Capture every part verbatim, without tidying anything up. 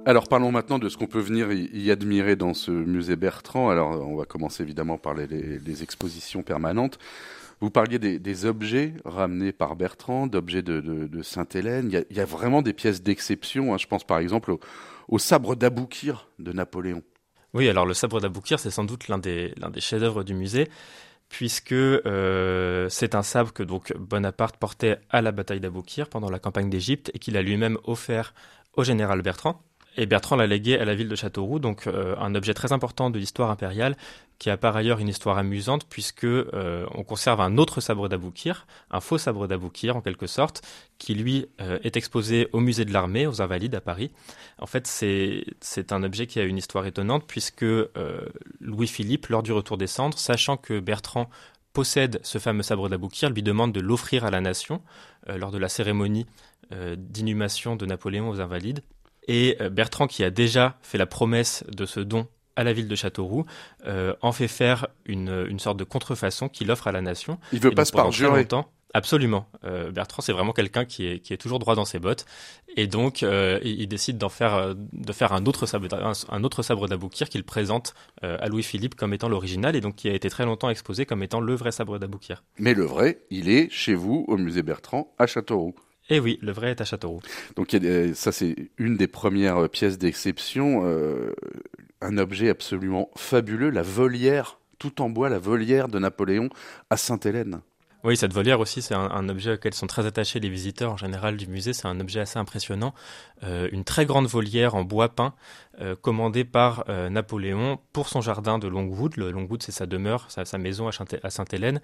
Alors parlons maintenant de ce qu'on peut venir y, y admirer dans ce musée Bertrand. Alors on va commencer évidemment par les, les, les expositions permanentes. Vous parliez des, des objets ramenés par Bertrand, d'objets de, de, de Sainte-Hélène. Il y, a, il y a vraiment des pièces d'exception, hein. Je pense par exemple au, au sabre d'Aboukir de Napoléon. Oui, alors le sabre d'Aboukir, c'est sans doute l'un des, l'un des chefs-d'œuvre du musée, puisque euh, c'est un sabre que donc Bonaparte portait à la bataille d'Aboukir pendant la campagne d'Égypte et qu'il a lui-même offert au général Bertrand. Et Bertrand l'a légué à la ville de Châteauroux, donc euh, un objet très important de l'histoire impériale, qui a par ailleurs une histoire amusante, puisque euh, on conserve un autre sabre d'Aboukir, un faux sabre d'Aboukir en quelque sorte, qui lui euh, est exposé au musée de l'armée, aux Invalides à Paris. En fait, c'est, c'est un objet qui a une histoire étonnante, puisque euh, Louis-Philippe, lors du retour des cendres, sachant que Bertrand possède ce fameux sabre d'Aboukir, lui demande de l'offrir à la nation euh, lors de la cérémonie euh, d'inhumation de Napoléon aux Invalides. Et Bertrand, qui a déjà fait la promesse de ce don à la ville de Châteauroux, euh, en fait faire une, une sorte de contrefaçon qu'il offre à la nation. Il veut et pas donc, se parjurer. Absolument. Euh, Bertrand, c'est vraiment quelqu'un qui est, qui est toujours droit dans ses bottes. Et donc, euh, il, il décide d'en faire, de faire un autre sabre, un, un autre sabre d'Aboukir qu'il présente euh, à Louis-Philippe comme étant l'original et donc qui a été très longtemps exposé comme étant le vrai sabre d'Aboukir. Mais le vrai, il est chez vous, au musée Bertrand, à Châteauroux. Et oui, le vrai est à Châteauroux. Donc ça, c'est une des premières pièces d'exception. Euh, un objet absolument fabuleux, la volière, tout en bois, la volière de Napoléon à Sainte-Hélène. Oui, cette volière aussi, c'est un, un objet auquel sont très attachés les visiteurs en général du musée. C'est un objet assez impressionnant. Euh, une très grande volière en bois peint, euh, commandée par euh, Napoléon pour son jardin de Longwood. Le Longwood, c'est sa demeure, sa, sa maison à Sainte-Hélène.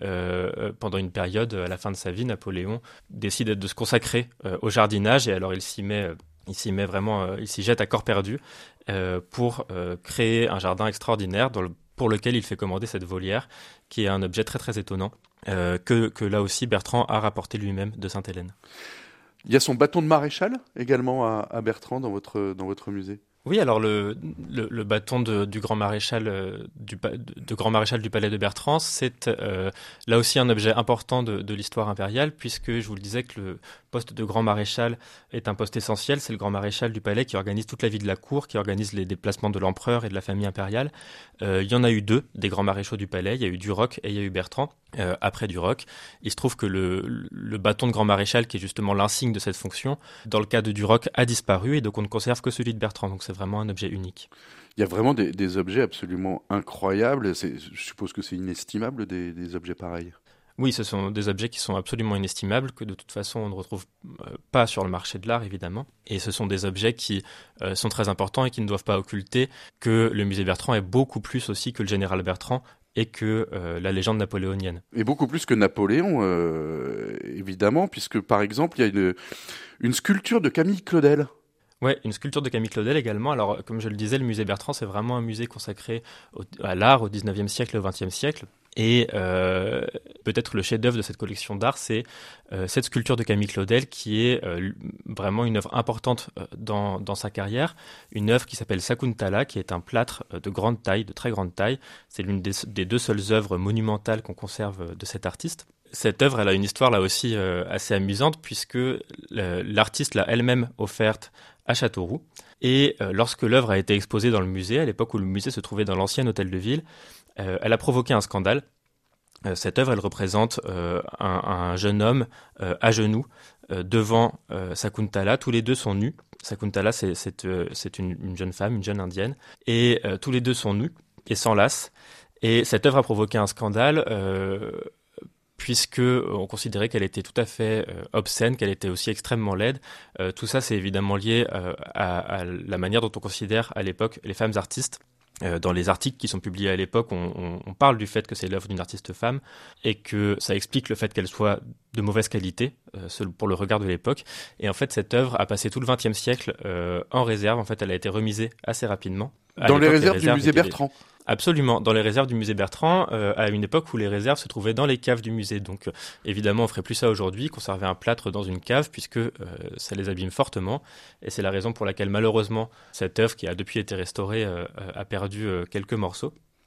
Euh, pendant une période, à la fin de sa vie, Napoléon décide de se consacrer euh, au jardinage et alors il s'y met... Euh, Il s'y met vraiment, euh, il s'y jette à corps perdu euh, pour euh, créer un jardin extraordinaire dans le, pour lequel il fait commander cette volière, qui est un objet très très étonnant euh, que, que là aussi Bertrand a rapporté lui-même de Sainte-Hélène. Il y a son bâton de maréchal également à, à Bertrand dans votre dans votre musée. Oui, alors le, le, le bâton de, du grand maréchal euh, du, de, de grand maréchal du palais de Bertrand, c'est euh, là aussi un objet important de, de l'histoire impériale, puisque je vous le disais que le poste de grand maréchal est un poste essentiel. C'est le grand maréchal du palais qui organise toute la vie de la cour, qui organise les déplacements de l'empereur et de la famille impériale. Euh, il y en a eu deux, des grands maréchaux du palais. Il y a eu Duroc et il y a eu Bertrand. Euh, après Duroc, il se trouve que le, le bâton de grand maréchal, qui est justement l'insigne de cette fonction, dans le cas de Duroc, a disparu et donc on ne conserve que celui de Bertrand. Donc c'est vraiment un objet unique. Il y a vraiment des, des objets absolument incroyables. C'est, je suppose que c'est inestimable des, des objets pareils. Oui, ce sont des objets qui sont absolument inestimables, que de toute façon on ne retrouve euh, pas sur le marché de l'art évidemment. Et ce sont des objets qui euh, sont très importants et qui ne doivent pas occulter que le musée Bertrand est beaucoup plus aussi que le général Bertrand et que euh, la légende napoléonienne. Et beaucoup plus que Napoléon, euh, évidemment, puisque par exemple il y a une, une sculpture de Camille Claudel. Ouais, une sculpture de Camille Claudel également. Alors, comme je le disais, le musée Bertrand, c'est vraiment un musée consacré au, à l'art au dix-neuvième siècle et au vingtième siècle. Et euh, peut-être le chef-d'œuvre de cette collection d'art, c'est euh, cette sculpture de Camille Claudel qui est euh, vraiment une œuvre importante euh, dans, dans sa carrière. Une œuvre qui s'appelle Sakuntala, qui est un plâtre euh, de grande taille, de très grande taille. C'est l'une des, des deux seules œuvres monumentales qu'on conserve de cet artiste. Cette œuvre, elle a une histoire là aussi euh, assez amusante puisque l'artiste l'a elle-même offerte à Châteauroux. Et euh, lorsque l'œuvre a été exposée dans le musée, à l'époque où le musée se trouvait dans l'ancien hôtel de ville, euh, elle a provoqué un scandale. Euh, cette œuvre, elle représente euh, un, un jeune homme euh, à genoux euh, devant euh, Sakuntala. Tous les deux sont nus. Sakuntala, c'est, c'est, euh, c'est une, une jeune femme, une jeune indienne. Et euh, tous les deux sont nus et s'enlacent. Et cette œuvre a provoqué un scandale euh, puisque on considérait qu'elle était tout à fait euh, obscène, qu'elle était aussi extrêmement laide. Euh, tout ça, c'est évidemment lié euh, à, à la manière dont on considère à l'époque les femmes artistes. Euh, dans les articles qui sont publiés à l'époque, on, on, on parle du fait que c'est l'œuvre d'une artiste femme et que ça explique le fait qu'elle soit de mauvaise qualité euh, pour le regard de l'époque. Et en fait, cette œuvre a passé tout le vingtième siècle euh, en réserve. En fait, elle a été remisée assez rapidement. Dans les réserves, les réserves du musée Bertrand. Absolument, dans les réserves du musée Bertrand, euh, à une époque où les réserves se trouvaient dans les caves du musée. Donc euh, évidemment, on ferait plus ça aujourd'hui, conserver un plâtre dans une cave, puisque euh, ça les abîme fortement. Et c'est la raison pour laquelle malheureusement, cette œuvre, qui a depuis été restaurée, euh, a perdu euh, quelques morceaux.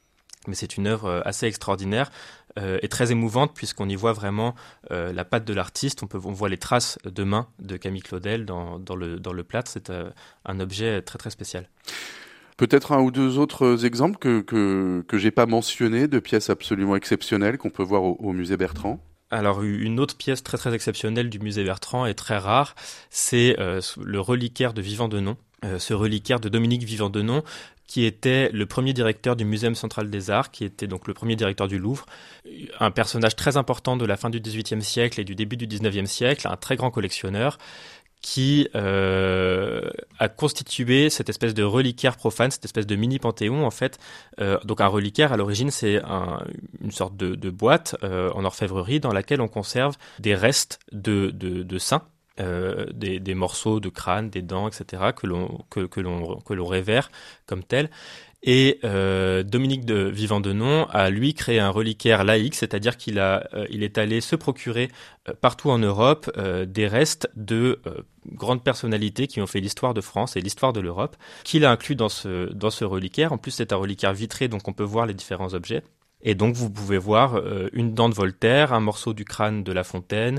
mais c'est une œuvre assez extraordinaire euh, et très émouvante puisqu'on y voit vraiment euh, la patte de l'artiste. On peut, on voit les traces de main de Camille Claudel dans, dans, le, dans le plâtre. C'est euh, un objet très très spécial. Peut-être un ou deux autres exemples que, que, que j'ai pas mentionnés de pièces absolument exceptionnelles qu'on peut voir au, au musée Bertrand. Alors une autre pièce très très exceptionnelle du musée Bertrand et très rare, c'est euh, le reliquaire de Vivant Denon. Euh, ce reliquaire de Dominique Vivant Denon, qui était le premier directeur du Muséum central des arts, qui était donc le premier directeur du Louvre, un personnage très important de la fin du dix-huitième siècle et du début du dix-neuvième siècle, un très grand collectionneur, qui euh, a constitué cette espèce de reliquaire profane, cette espèce de mini-panthéon en fait. Euh, donc un reliquaire, à l'origine, c'est un, une sorte de, de boîte euh, en orfèvrerie dans laquelle on conserve des restes de, de, de saints, euh, des, des morceaux de crâne, des dents, et cetera, que l'on, que, que l'on, que l'on révère comme tels. Et euh, Dominique de Vivant Denon a lui créé un reliquaire laïque, c'est-à-dire qu'il a, euh, il est allé se procurer euh, partout en Europe euh, des restes de euh, grandes personnalités qui ont fait l'histoire de France et l'histoire de l'Europe, qu'il a inclus dans ce dans ce reliquaire. En plus, c'est un reliquaire vitré, donc on peut voir les différents objets. Et donc vous pouvez voir euh, une dent de Voltaire, un morceau du crâne de La Fontaine,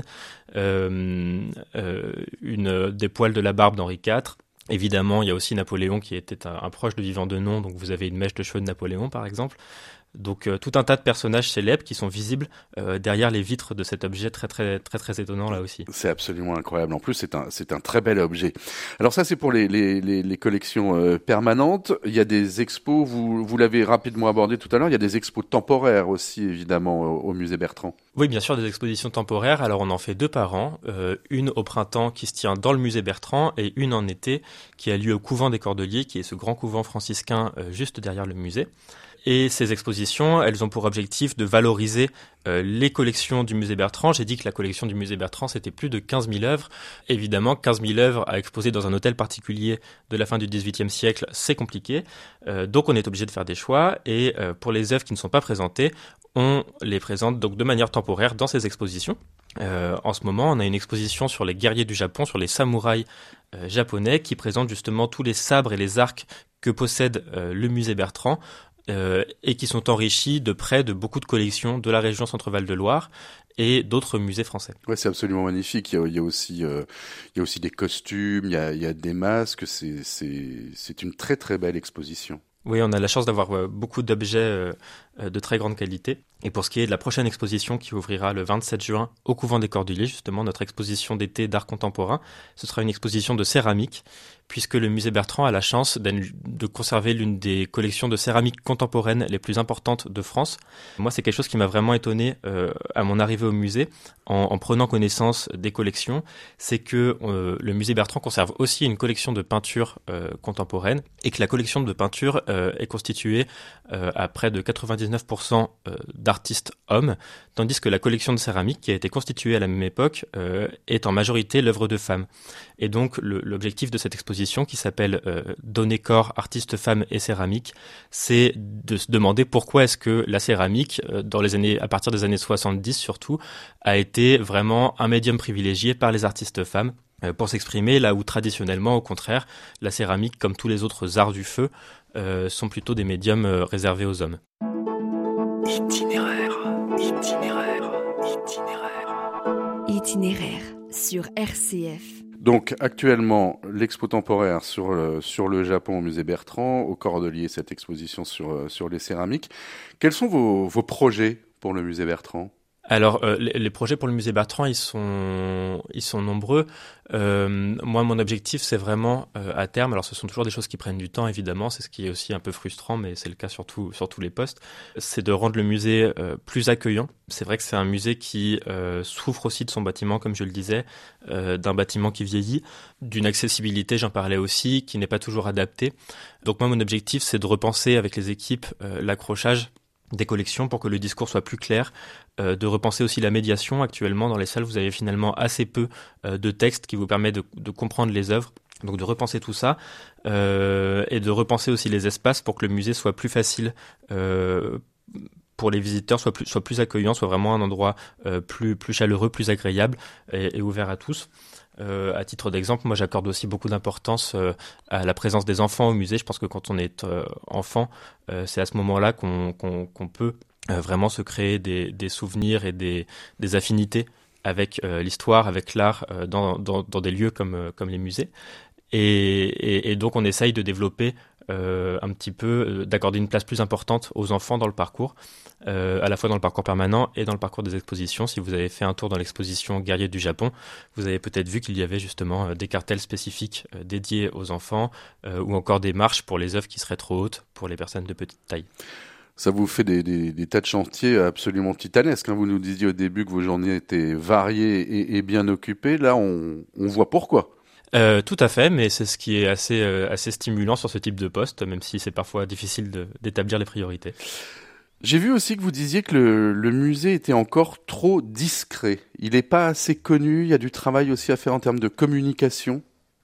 euh, euh, une des poils de la barbe d'Henri quatre. Évidemment, il y a aussi Napoléon qui était un, un proche de Vivant Denon, donc vous avez une mèche de cheveux de Napoléon par exemple. Donc euh, tout un tas de personnages célèbres qui sont visibles euh, derrière les vitres de cet objet très très très très étonnant là aussi. C'est absolument incroyable. En plus, c'est un c'est un très bel objet. Alors ça, c'est pour les les les, les collections euh, permanentes. Il y a des expos. Vous vous l'avez rapidement abordé tout à l'heure. Il y a des expos temporaires aussi, évidemment, au, au musée Bertrand. Oui, bien sûr, des expositions temporaires. Alors on en fait deux par an. Euh, une au printemps qui se tient dans le musée Bertrand et une en été qui a lieu au couvent des Cordeliers, qui est ce grand couvent franciscain euh, juste derrière le musée. Et ces expositions, elles ont pour objectif de valoriser euh, les collections du musée Bertrand. J'ai dit que la collection du musée Bertrand, c'était plus de quinze mille œuvres. Évidemment, quinze mille œuvres à exposer dans un hôtel particulier de la fin du dix-huitième siècle, c'est compliqué. Euh, donc on est obligé de faire des choix. Et euh, pour les œuvres qui ne sont pas présentées, on les présente donc de manière temporaire dans ces expositions. Euh, en ce moment, on a une exposition sur les guerriers du Japon, sur les samouraïs euh, japonais, qui présente justement tous les sabres et les arcs que possède euh, le musée Bertrand. Euh, et qui sont enrichis de près de beaucoup de collections de la région Centre-Val de Loire et d'autres musées français. Ouais, c'est absolument magnifique. Il y a, il y a aussi, euh, il y a aussi des costumes, il y a, il y a des masques. C'est, c'est, c'est une très très belle exposition. Oui, on a la chance d'avoir euh, beaucoup d'objets euh, de très grande qualité. Et pour ce qui est de la prochaine exposition qui ouvrira le vingt-sept juin au couvent des Cordeliers, justement notre exposition d'été d'art contemporain, ce sera une exposition de céramique, puisque le musée Bertrand a la chance de conserver l'une des collections de céramique contemporaine les plus importantes de France. Moi, c'est quelque chose qui m'a vraiment étonné euh, à mon arrivée au musée, en, en prenant connaissance des collections, c'est que euh, le musée Bertrand conserve aussi une collection de peintures euh, contemporaines, et que la collection de peintures euh, est constituée euh, à près de quatre-vingt-dix-neuf pour cent euh, d'artistes hommes, tandis que la collection de céramique, qui a été constituée à la même époque, euh, est en majorité l'œuvre de femmes. Et donc le, l'objectif de cette exposition, qui s'appelle euh, Donner corps, artistes, femmes et céramique, c'est de se demander pourquoi est-ce que la céramique, euh, dans les années, à partir des années soixante-dix surtout, a été vraiment un médium privilégié par les artistes femmes euh, pour s'exprimer, là où traditionnellement, au contraire, la céramique, comme tous les autres arts du feu, euh, sont plutôt des médiums euh, réservés aux hommes. Itinéraire, itinéraire, itinéraire. Itinéraire sur R C F. Donc actuellement, l'expo temporaire sur le, sur le Japon au musée Bertrand, au Cordelier, cette exposition sur, sur les céramiques. Quels sont vos, vos projets pour le musée Bertrand ? Alors, euh, les, les projets pour le musée Bertrand, ils sont, ils sont nombreux. Euh, moi, mon objectif, c'est vraiment euh, à terme. Alors, ce sont toujours des choses qui prennent du temps, évidemment. C'est ce qui est aussi un peu frustrant, mais c'est le cas sur, tout, sur tous les postes. C'est de rendre le musée euh, plus accueillant. C'est vrai que c'est un musée qui euh, souffre aussi de son bâtiment, comme je le disais, euh, d'un bâtiment qui vieillit, d'une accessibilité, j'en parlais aussi, qui n'est pas toujours adaptée. Donc, moi, mon objectif, c'est de repenser avec les équipes euh, l'accrochage des collections pour que le discours soit plus clair, euh, de repenser aussi la médiation. Actuellement, dans les salles, vous avez finalement assez peu euh, de textes qui vous permettent de, de comprendre les œuvres. Donc de repenser tout ça euh, et de repenser aussi les espaces pour que le musée soit plus facile euh, pour les visiteurs, soit plus, soit plus accueillant, soit vraiment un endroit euh, plus, plus chaleureux, plus agréable et, et ouvert à tous. Euh, à titre d'exemple, moi j'accorde aussi beaucoup d'importance euh, à la présence des enfants au musée. Je pense que quand on est euh, enfant, euh, c'est à ce moment-là qu'on, qu'on, qu'on peut euh, vraiment se créer des, des souvenirs et des, des affinités avec euh, l'histoire, avec l'art, euh, dans, dans, dans des lieux comme, euh, comme les musées. Et, et, et donc on essaye de développer euh, un petit peu, euh, d'accorder une place plus importante aux enfants dans le parcours, euh, à la fois dans le parcours permanent et dans le parcours des expositions. Si vous avez fait un tour dans l'exposition Guerriers du Japon, vous avez peut-être vu qu'il y avait justement euh, des cartels spécifiques euh, dédiés aux enfants, euh, ou encore des marches pour les œuvres qui seraient trop hautes pour les personnes de petite taille. Ça vous fait des, des, des tas de chantiers absolument titanesques, hein. Vous nous disiez au début que vos journées étaient variées et, et bien occupées. Là, on, on voit pourquoi. Euh, tout à fait, mais c'est ce qui est assez, euh, assez stimulant sur ce type de poste, même si c'est parfois difficile de, d'établir les priorités. J'ai vu aussi que vous disiez que le, le musée était encore trop discret. Il n'est pas assez connu, il y a du travail aussi à faire en termes de communication.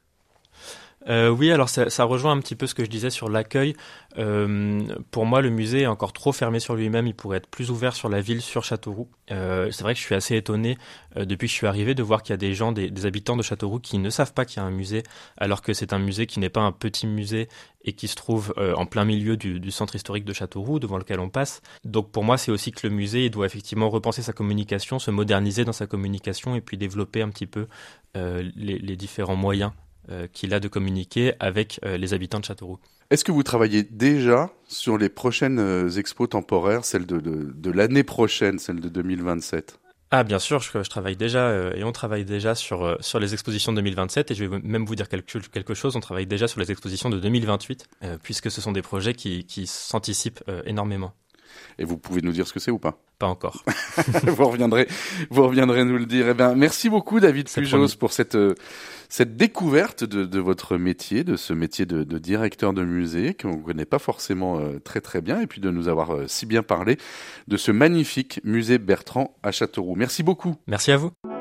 Euh, oui, alors ça, ça rejoint un petit peu ce que je disais sur l'accueil. Euh, pour moi, le musée est encore trop fermé sur lui-même. Il pourrait être plus ouvert sur la ville, sur Châteauroux. Euh, c'est vrai que je suis assez étonné euh, depuis que je suis arrivé de voir qu'il y a des gens, des, des habitants de Châteauroux qui ne savent pas qu'il y a un musée, alors que c'est un musée qui n'est pas un petit musée et qui se trouve euh, en plein milieu du, du centre historique de Châteauroux, devant lequel on passe. Donc pour moi, c'est aussi que le musée il doit effectivement repenser sa communication, se moderniser dans sa communication et puis développer un petit peu euh, les, les différents moyens Euh, qu'il a de communiquer avec euh, les habitants de Châteauroux. Est-ce que vous travaillez déjà sur les prochaines euh, expos temporaires, celles de, de, de l'année prochaine, celle de deux mille vingt-sept ? Ah bien sûr, je, je travaille déjà euh, et on travaille déjà sur, euh, sur les expositions de deux mille vingt-sept et je vais même vous dire quelque, quelque chose, on travaille déjà sur les expositions de deux mille vingt-huit euh, puisque ce sont des projets qui, qui s'anticipent euh, énormément. Et vous pouvez nous dire ce que c'est ou pas ? Pas encore. vous reviendrez, vous reviendrez nous le dire. Eh bien, merci beaucoup David C'est Pujos promis. pour cette euh, cette découverte de, de votre métier, de ce métier de, de directeur de musée qu'on ne connaît pas forcément euh, très très bien, et puis de nous avoir euh, si bien parlé de ce magnifique musée Bertrand à Châteauroux. Merci beaucoup. Merci à vous.